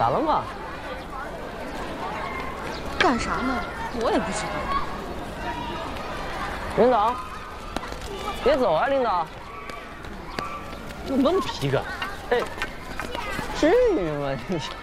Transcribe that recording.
咋了嘛？ 干啥呢？我也不知道。 领导，别走啊，领导！怎么那么皮个？哎，至于吗？